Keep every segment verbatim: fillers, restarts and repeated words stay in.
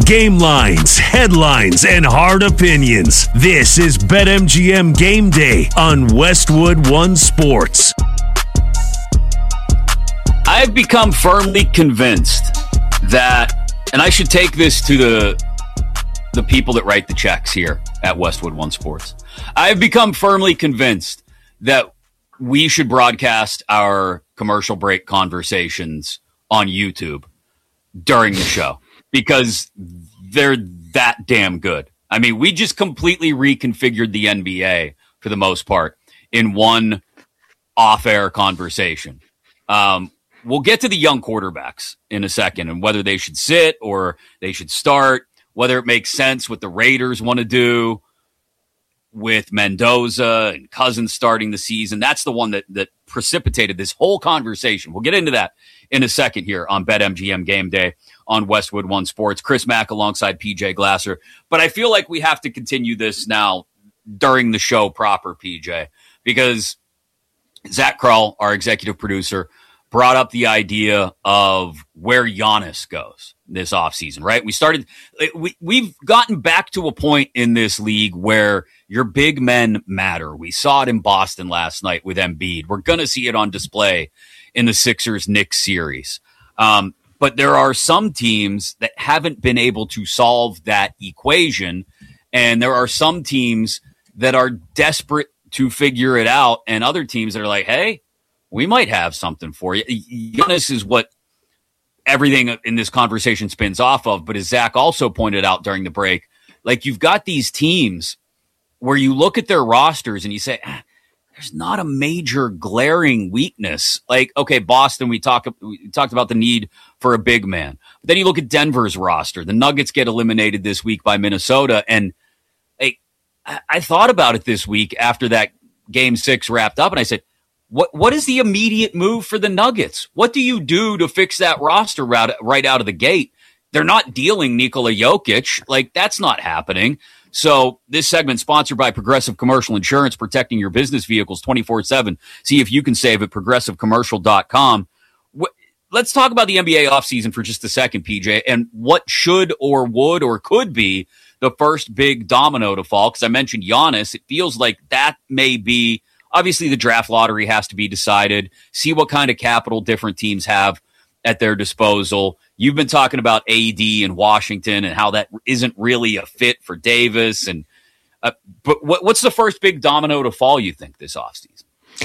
Game lines, headlines, and hard opinions. This is BetMGM Game Day on Westwood One Sports. I've become firmly convinced that, and I should take this to the the people that write the checks here at Westwood One Sports. I've become firmly convinced that we should broadcast our commercial break conversations on YouTube during the show because they're that damn good. I mean, we just completely reconfigured the N B A for the most part in one off-air conversation. Um, we'll get to the young quarterbacks in a second and whether they should sit or they should start, whether it makes sense what the Raiders want to do with Mendoza and Cousins starting the season. That's the one that, that precipitated this whole conversation. We'll get into that in a second here on BetMGM Game Day on Westwood One Sports. Chris Mack alongside P J Glasser. But I feel like we have to continue this now during the show proper, P J, because Zach Krull, our executive producer, brought up the idea of where Giannis goes this offseason, right? We started, we, we've gotten back to a point in this league where your big men matter. We saw it in Boston last night with Embiid. We're going to see it on display in the Sixers-Knicks series. Um, but there are some teams that haven't been able to solve that equation, and there are some teams that are desperate to figure it out, and other teams that are like, hey, we might have something for you. Giannis is what everything in this conversation spins off of. But as Zach also pointed out during the break, like you've got these teams where you look at their rosters and you say, ah, there's not a major glaring weakness. Like, okay, Boston, we, talk, we talked about the need for a big man. But then you look at Denver's roster. The Nuggets get eliminated this week by Minnesota. And like, I, I thought about it this week after that game six wrapped up. And I said, What what is the immediate move for the Nuggets? What do you do to fix that roster right, right out of the gate? They're not dealing Nikola Jokic. Like, that's not happening. So this segment sponsored by Progressive Commercial Insurance, protecting your business vehicles twenty-four seven. See if you can save at progressive commercial dot com. Let's talk about the N B A offseason for just a second, P J, and what should or would or could be the first big domino to fall. Because I mentioned Giannis. It feels like that may be. Obviously, the draft lottery has to be decided. See what kind of capital different teams have at their disposal. You've been talking about A D in Washington and how that isn't really a fit for Davis. And uh, but what, what's the first big domino to fall, you think, this offseason?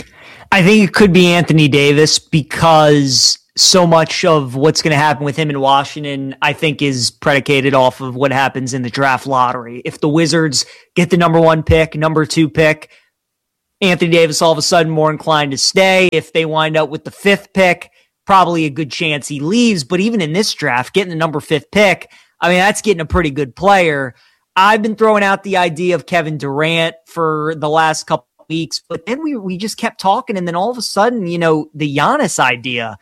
I think it could be Anthony Davis because so much of what's going to happen with him in Washington, I think, is predicated off of what happens in the draft lottery. If the Wizards get the number one pick, number two pick, Anthony Davis all of a sudden more inclined to stay. If they wind up with the fifth pick, probably a good chance he leaves. But even in this draft, getting the number fifth pick, I mean, that's getting a pretty good player. I've been throwing out the idea of Kevin Durant for the last couple of weeks, but then we we just kept talking, and then all of a sudden, you know, the Giannis idea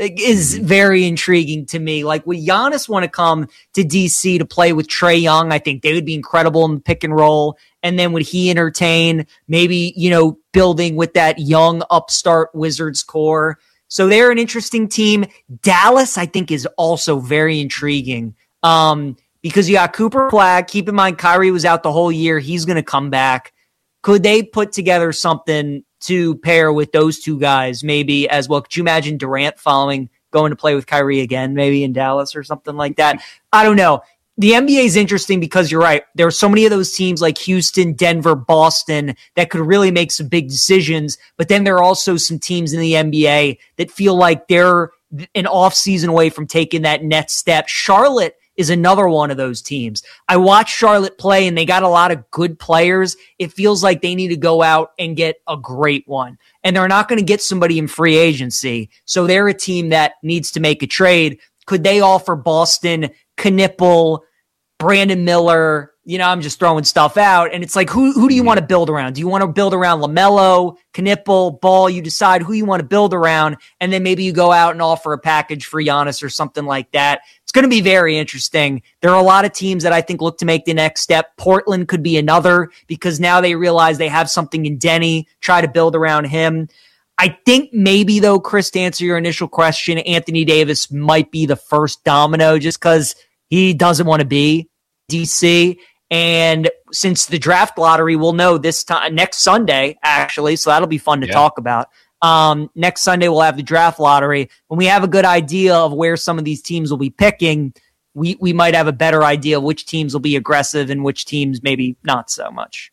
is very intriguing to me. Like, would Giannis want to come to D C to play with Trae Young? I think they would be incredible in the pick and roll. And then would he entertain maybe, you know, building with that young upstart Wizards core? So they're an interesting team. Dallas, I think, is also very intriguing um, because you got Cooper Flag. Keep in mind, Kyrie was out the whole year. He's going to come back. Could they put together something to pair with those two guys maybe as well? Could you imagine Durant following, going to play with Kyrie again, maybe in Dallas or something like that? I don't know. The N B A is interesting because you're right. There are so many of those teams like Houston, Denver, Boston that could really make some big decisions. But then there are also some teams in the N B A that feel like they're an offseason away from taking that next step. Charlotte is another one of those teams. I watched Charlotte play and they got a lot of good players. It feels like they need to go out and get a great one. And they're not going to get somebody in free agency. So they're a team that needs to make a trade. Could they offer Boston Knipple, Brandon Miller? You know, I'm just throwing stuff out. And it's like, who who do you want to build around? Do you want to build around LaMelo, Knipple, Ball? You decide who you want to build around. And then maybe you go out and offer a package for Giannis or something like that. It's going to be very interesting. There are a lot of teams that I think look to make the next step. Portland could be another because now they realize they have something in Denny, try to build around him. I think maybe, though, Chris, to answer your initial question, Anthony Davis might be the first domino just because He doesn't want to be D C. And since the draft lottery, we'll know this time next Sunday, actually. So that'll be fun to yeah. talk about. Um, next Sunday, we'll have the draft lottery. When we have a good idea of where some of these teams will be picking, we, we might have a better idea of which teams will be aggressive and which teams maybe not so much.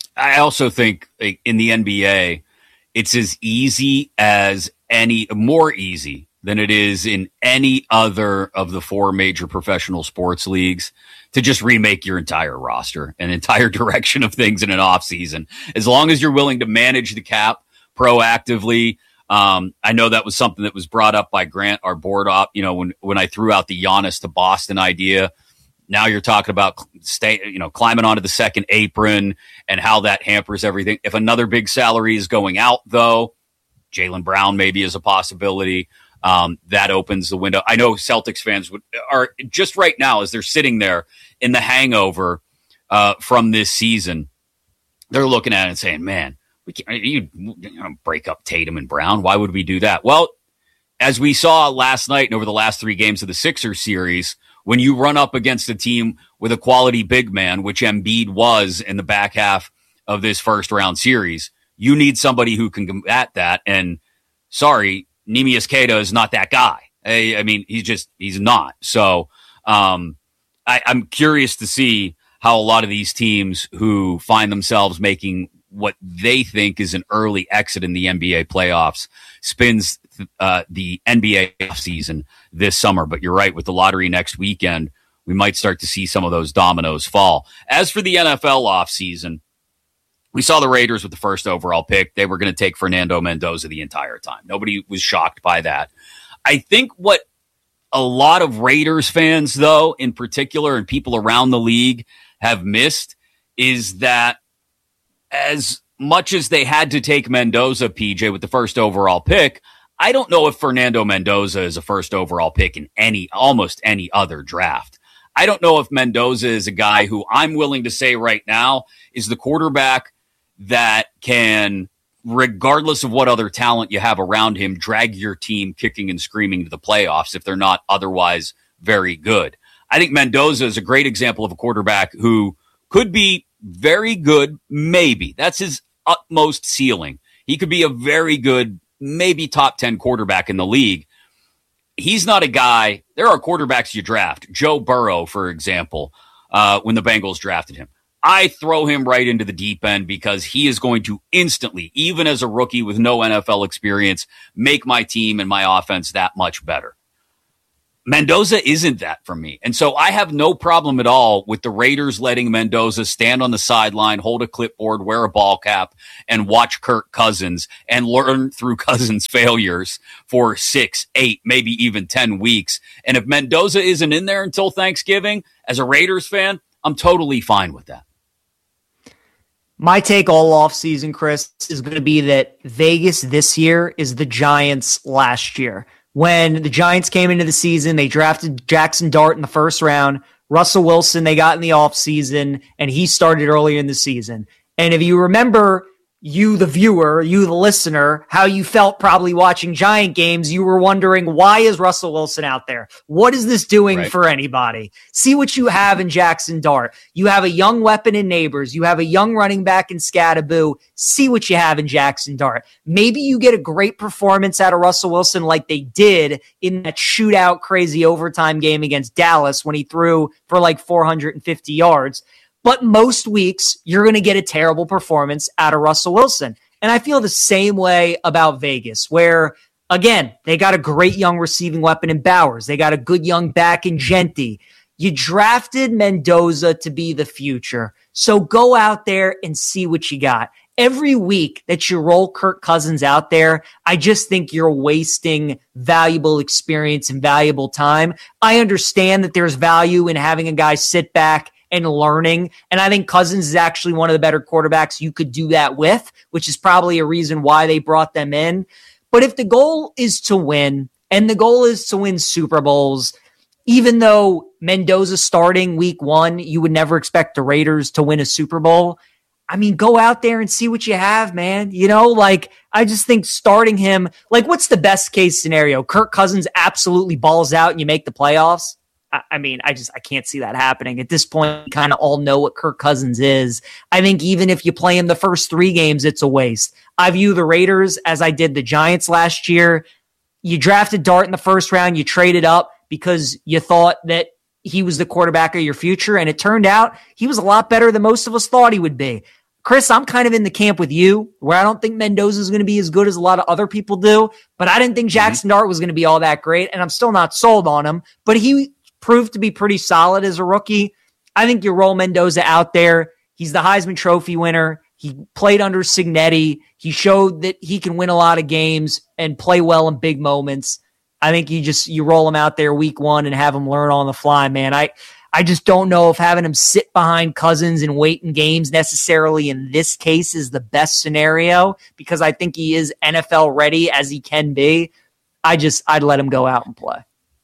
I also think like, in the N B A, it's as easy as any, more easy than it is in any other of the four major professional sports leagues to just remake your entire roster, an entire direction of things in an offseason. As long as you're willing to manage the cap proactively. Um, I know that was something that was brought up by Grant, our board op, you know, when, when I threw out the Giannis to Boston idea. Now you're talking about stay, you know, climbing onto the second apron and how that hampers everything. If another big salary is going out, though, Jaylen Brown maybe is a possibility. Um, that opens the window. I know Celtics fans would are just right now as they're sitting there in the hangover uh, from this season. They're looking at it and saying, "Man, we can't you, you know, break up Tatum and Brown. Why would we do that?" Well, as we saw last night and over the last three games of the Sixers series, when you run up against a team with a quality big man, which Embiid was in the back half of this first round series, you need somebody who can combat that. And sorry, Neemias Queta is not that guy. I, I mean, he's just, he's not. So um, I, I'm curious to see how a lot of these teams who find themselves making what they think is an early exit in the N B A playoffs spins uh, the N B A offseason this summer. But you're right, with the lottery next weekend, we might start to see some of those dominoes fall. As for the N F L offseason, we saw the Raiders with the first overall pick. They were going to take Fernando Mendoza the entire time. Nobody was shocked by that. I think what a lot of Raiders fans, though, in particular, and people around the league have missed is that as much as they had to take Mendoza, P J, with the first overall pick, I don't know if Fernando Mendoza is a first overall pick in any, almost any other draft. I don't know if Mendoza is a guy who I'm willing to say right now is the quarterback that can, regardless of what other talent you have around him, drag your team kicking and screaming to the playoffs if they're not otherwise very good. I think Mendoza is a great example of a quarterback who could be very good, maybe. That's his utmost ceiling. He could be a very good, maybe top ten quarterback in the league. He's not a guy, there are quarterbacks you draft. Joe Burrow, for example, uh, when the Bengals drafted him. I throw him right into the deep end because he is going to instantly, even as a rookie with no N F L experience, make my team and my offense that much better. Mendoza isn't that for me. And so I have no problem at all with the Raiders letting Mendoza stand on the sideline, hold a clipboard, wear a ball cap, and watch Kirk Cousins and learn through Cousins' failures for six, eight, maybe even ten weeks. And if Mendoza isn't in there until Thanksgiving, as a Raiders fan, I'm totally fine with that. My take all offseason, Chris, is going to be that Vegas this year is the Giants last year. When the Giants came into the season, they drafted Jackson Dart in the first round. Russell Wilson, they got in the offseason, and he started earlier in the season. And if you remember, you, the viewer, you, the listener, how you felt probably watching Giant games, you were wondering, why is Russell Wilson out there? What is this doing right. for anybody? See what you have in Jackson Dart. You have a young weapon in Neighbors. You have a young running back in Scadaboo. See what you have in Jackson Dart. Maybe you get a great performance out of Russell Wilson like they did in that shootout crazy overtime game against Dallas when he threw for like four hundred fifty yards. But most weeks, you're going to get a terrible performance out of Russell Wilson. And I feel the same way about Vegas, where, again, they got a great young receiving weapon in Bowers. They got a good young back in Genti. You drafted Mendoza to be the future. So go out there and see what you got. Every week that you roll Kirk Cousins out there, I just think you're wasting valuable experience and valuable time. I understand that there's value in having a guy sit back and learning. And I think Cousins is actually one of the better quarterbacks you could do that with, which is probably a reason why they brought them in. But if the goal is to win, and the goal is to win Super Bowls, even though Mendoza starting week one, you would never expect the Raiders to win a Super Bowl. I mean, go out there and see what you have, man. You know, like, I just think starting him, like, what's the best case scenario? Kirk Cousins absolutely balls out and you make the playoffs? I, I mean, I just I can't see that happening. At this point, we kind of all know what Kirk Cousins is. I think even if you play him the first three games, it's a waste. I view the Raiders as I did the Giants last year. You drafted Dart in the first round. You traded up because you thought that he was the quarterback of your future, and it turned out he was a lot better than most of us thought he would be. Chris, I'm kind of in the camp with you where I don't think Mendoza is going to be as good as a lot of other people do, but I didn't think Jackson mm-hmm. Dart was going to be all that great, and I'm still not sold on him, but he proved to be pretty solid as a rookie. I think you roll Mendoza out there. He's the Heisman Trophy winner. He played under Cignetti. He showed that he can win a lot of games and play well in big moments. I think you just, you roll him out there week one and have him learn on the fly, man. I, I just don't know if having him sit behind Cousins and wait in games necessarily in this case is the best scenario, because I think he is N F L ready as he can be. I just, I'd let him go out and play.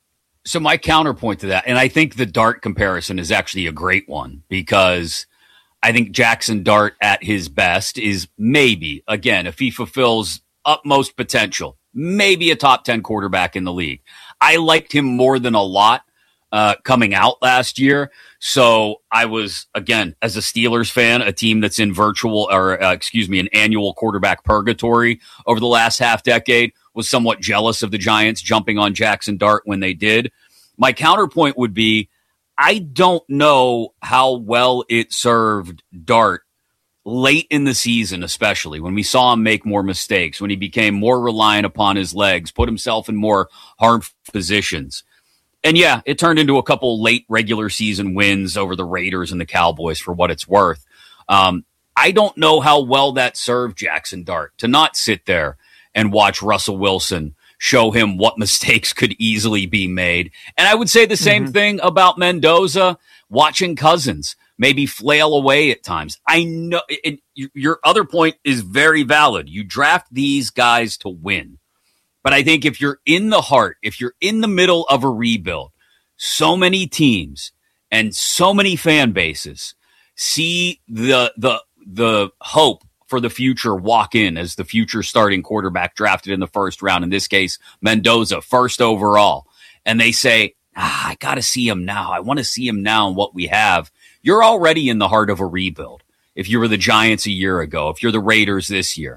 So my counterpoint to that, and I think the Dart comparison is actually a great one, because I think Jackson Dart at his best is maybe, again, if he fulfills utmost potential, maybe a top ten quarterback in the league. I liked him more than a lot uh, coming out last year. So I was, again, as a Steelers fan, a team that's in virtual or, uh, excuse me, an annual quarterback purgatory over the last half decade, was somewhat jealous of the Giants jumping on Jackson Dart when they did. My counterpoint would be, I don't know how well it served Dart late in the season, especially when we saw him make more mistakes, when he became more reliant upon his legs, put himself in more hard positions. And yeah, it turned into a couple late regular season wins over the Raiders and the Cowboys for what it's worth. Um, I don't know how well that served Jackson Dart to not sit there and watch Russell Wilson show him what mistakes could easily be made. And I would say the same mm-hmm. thing about Mendoza, watching Cousins maybe flail away at times. I know it, your other point is very valid. You draft these guys to win. But I think if you're in the heart, if you're in the middle of a rebuild, so many teams and so many fan bases see the the the hope for the future walk in as the future starting quarterback drafted in the first round. In this case, Mendoza, first overall. And they say, ah, I got to see him now. I want to see him now and what we have. You're already in the heart of a rebuild. If you were the Giants a year ago, if you're the Raiders this year,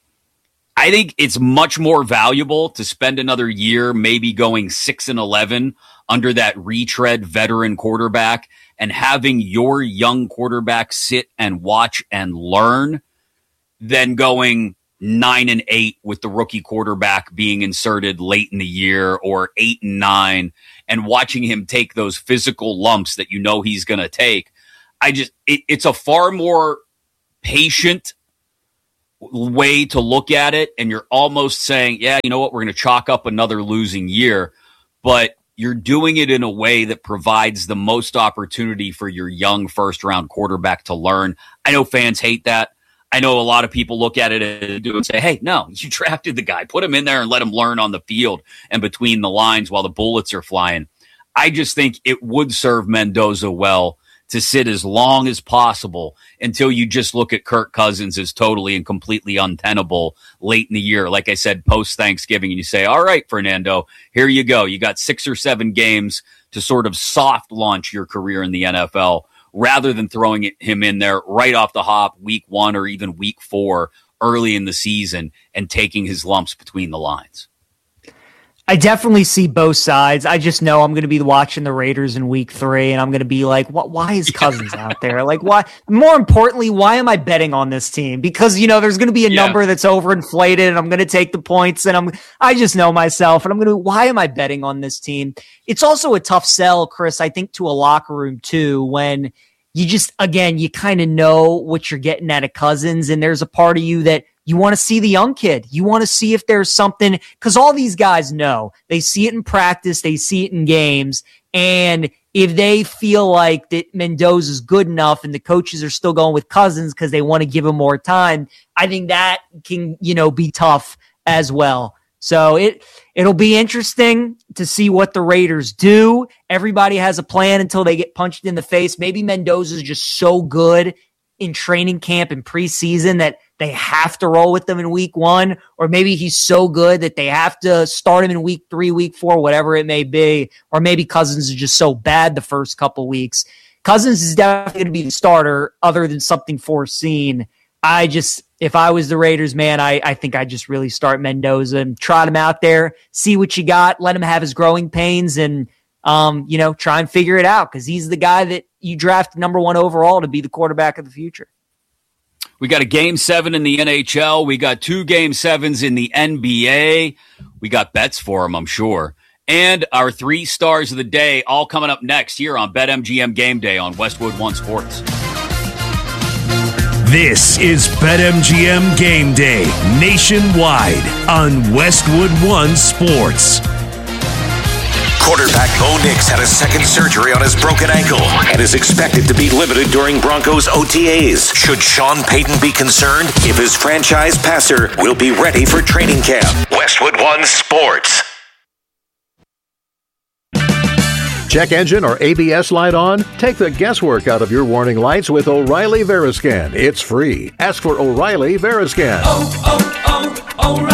I think it's much more valuable to spend another year, maybe going six and eleven under that retread veteran quarterback and having your young quarterback sit and watch and learn, than going nine and eight with the rookie quarterback being inserted late in the year, or eight and nine and watching him take those physical lumps that you know he's going to take. I just, it, it's a far more patient way to look at it. And you're almost saying, yeah, you know what? We're going to chalk up another losing year, but you're doing it in a way that provides the most opportunity for your young first round quarterback to learn. I know fans hate that. I know a lot of people look at it and do and say, hey, no, you drafted the guy. Put him in there and let him learn on the field and between the lines while the bullets are flying. I just think it would serve Mendoza well to sit as long as possible until you just look at Kirk Cousins as totally and completely untenable late in the year. Like I said, post-Thanksgiving, and you say, all right, Fernando, here you go. You got six or seven games to sort of soft launch your career in the N F L, rather than throwing it, him in there right off the hop week one or even week four early in the season and taking his lumps between the lines. I definitely see both sides. I just know I'm going to be watching the Raiders in week three, and I'm going to be like, what, why is Cousins out there? Like, why? More importantly, why am I betting on this team? Because, you know, there's going to be a yeah. number that's overinflated, and I'm going to take the points, and I'm, I just know myself, and I'm going to, why am I betting on this team? It's also a tough sell, Chris, I think, to a locker room too, when you just, again, you kind of know what you're getting out of Cousins, and there's a part of you that you want to see the young kid. You want to see if there's something, because all these guys know. They see it in practice. They see it in games. And if they feel like that Mendoza's good enough and the coaches are still going with Cousins because they want to give him more time, I think that can, you know, be tough as well. So it, it'll be interesting to see what the Raiders do. Everybody has a plan until they get punched in the face. Maybe Mendoza's just so good in training camp and preseason that they have to roll with them in week one, or maybe he's so good that they have to start him in week three, week four, whatever it may be, or maybe Cousins is just so bad the first couple weeks. Cousins is definitely going to be the starter other than something foreseen. I just, if I was the Raiders, man, I, I think I'd just really start Mendoza and trot him out there, see what you got, let him have his growing pains, and, um, you know, try and figure it out, because he's the guy that you draft number one overall to be the quarterback of the future. We got a game seven in the N H L. We got two game sevens in the N B A. We got bets for them, I'm sure. And our three stars of the day all coming up next here on BetMGM Game Day on Westwood One Sports. This is BetMGM Game Day nationwide on Westwood One Sports. Quarterback Bo Nix had a second surgery on his broken ankle and is expected to be limited during Broncos O T As. Should Sean Payton be concerned if his franchise passer will be ready for training camp? Westwood One Sports. Check engine or A B S light on? Take the guesswork out of your warning lights with O'Reilly Veriscan. It's free. Ask for O'Reilly Veriscan. Oh,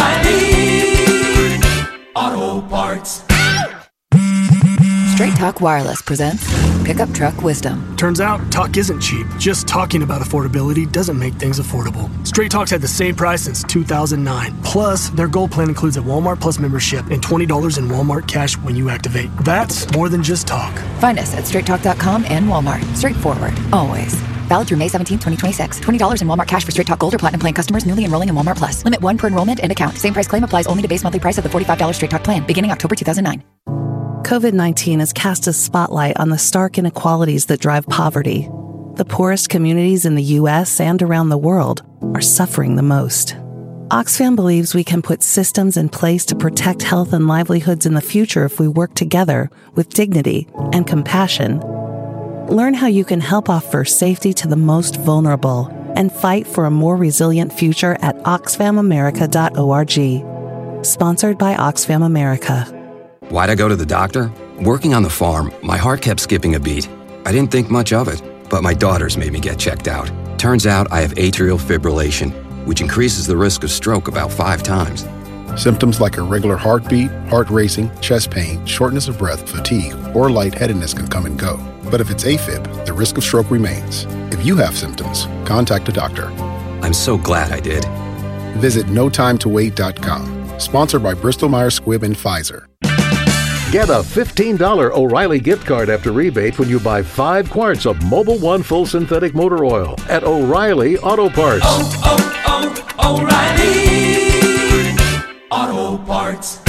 oh, oh, O'Reilly Auto Parts. Straight Talk Wireless presents Pickup Truck Wisdom. Turns out, talk isn't cheap. Just talking about affordability doesn't make things affordable. Straight Talk's had the same price since two thousand nine. Plus, their Gold plan includes a Walmart Plus membership and twenty dollars in Walmart cash when you activate. That's more than just talk. Find us at straight talk dot com and Walmart. Straightforward, always. Valid through May seventeenth, twenty twenty-six. twenty dollars in Walmart cash for Straight Talk Gold or Platinum Plan customers newly enrolling in Walmart Plus. Limit one per enrollment and account. Same price claim applies only to base monthly price of the forty-five dollars Straight Talk plan, beginning October two thousand nine. COVID nineteen has cast a spotlight on the stark inequalities that drive poverty. The poorest communities in the U S and around the world are suffering the most. Oxfam believes we can put systems in place to protect health and livelihoods in the future if we work together with dignity and compassion. Learn how you can help offer safety to the most vulnerable and fight for a more resilient future at oxfam america dot org. Sponsored by Oxfam America. Why'd I go to the doctor? Working on the farm, my heart kept skipping a beat. I didn't think much of it, but my daughters made me get checked out. Turns out I have atrial fibrillation, which increases the risk of stroke about five times. Symptoms like irregular heartbeat, heart racing, chest pain, shortness of breath, fatigue, or lightheadedness can come and go. But if it's AFib, the risk of stroke remains. If you have symptoms, contact a doctor. I'm so glad I did. Visit no time to wait dot com. Sponsored by Bristol Myers Squibb and Pfizer. Get a fifteen dollars O'Reilly gift card after rebate when you buy five quarts of Mobil One Full Synthetic Motor Oil at O'Reilly Auto Parts. Oh, oh, oh, O'Reilly Auto Parts.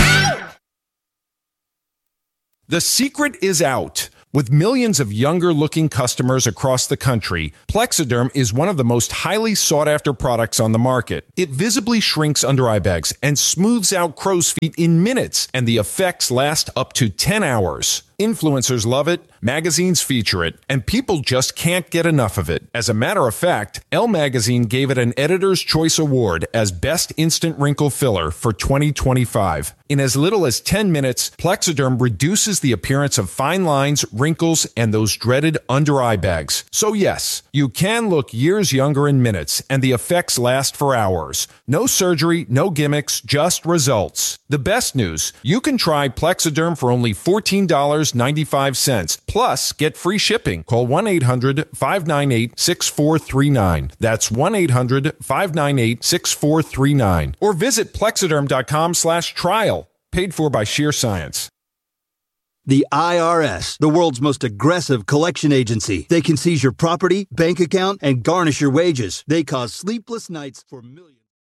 The secret is out. With millions of younger-looking customers across the country, Plexiderm is one of the most highly sought-after products on the market. It visibly shrinks under eye bags and smooths out crow's feet in minutes, and the effects last up to ten hours. Influencers love it, magazines feature it, and people just can't get enough of it. As a matter of fact, Elle Magazine gave it an Editor's Choice Award as Best Instant Wrinkle Filler for twenty twenty-five. In as little as ten minutes, Plexiderm reduces the appearance of fine lines, wrinkles, and those dreaded under-eye bags. So yes, you can look years younger in minutes, and the effects last for hours. No surgery, no gimmicks, just results. The best news, you can try Plexiderm for only fourteen dollars and ninety-five cents. Plus, get free shipping. Call one eight hundred five nine eight six four three nine. That's one eight hundred five nine eight six four three nine. Or visit plexiderm.com slash trial. Paid for by Sheer Science. The I R S, the world's most aggressive collection agency. They can seize your property, bank account, and garnish your wages. They cause sleepless nights for millions.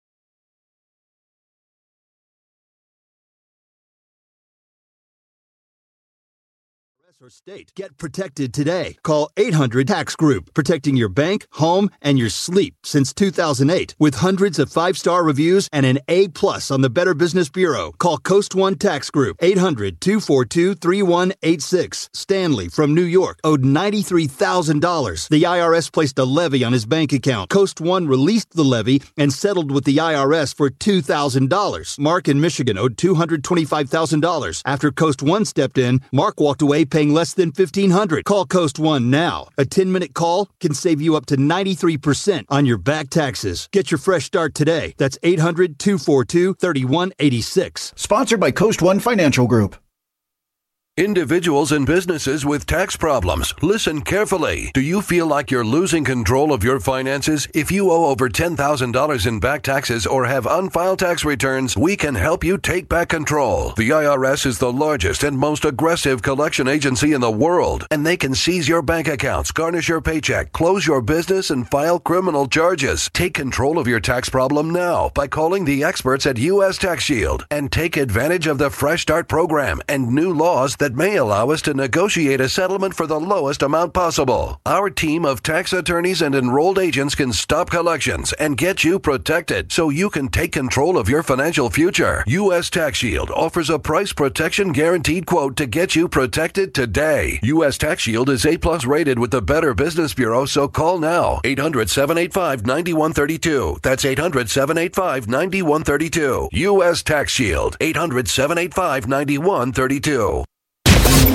Or state. Get protected today. Call eight hundred tax group, protecting your bank, home, and your sleep since two thousand eight. With hundreds of five-star reviews and an A plus on the Better Business Bureau. Call Coast One Tax Group, eight hundred two four two three one eight six. Stanley from New York owed ninety-three thousand dollars. The I R S placed a levy on his bank account. Coast One released the levy and settled with the I R S for two thousand dollars. Mark in Michigan owed two hundred twenty-five thousand dollars. After Coast One stepped in, Mark walked away paying less than fifteen hundred dollars. Call Coast One now. A ten-minute call can save you up to ninety-three percent on your back taxes. Get your fresh start today. That's eight hundred, two four two, three one eight six. Sponsored by Coast One Financial Group. Individuals and businesses with tax problems, listen carefully. Do you feel like you're losing control of your finances? If you owe over ten thousand dollars in back taxes or have unfiled tax returns, we can help you take back control. The I R S is the largest and most aggressive collection agency in the world, and they can seize your bank accounts, garnish your paycheck, close your business, and file criminal charges. Take control of your tax problem now by calling the experts at U S Tax Shield and take advantage of the Fresh Start program and new laws that may allow us to negotiate a settlement for the lowest amount possible. Our team of tax attorneys and enrolled agents can stop collections and get you protected so you can take control of your financial future. U S Tax Shield offers a price protection guaranteed quote to get you protected today. U S Tax Shield is A plus rated with the Better Business Bureau, so call now. eight hundred, seven eight five, nine one three two. That's eight hundred, seven eight five, nine one three two. U S Tax Shield. eight hundred, seven eight five, nine one three two.